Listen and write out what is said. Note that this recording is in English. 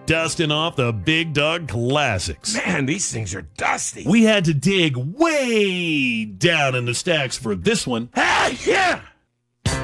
dusting off the Big Dog Classics. Man, these things are dusty. We had to dig way down in the stacks for this one. Ah, yeah!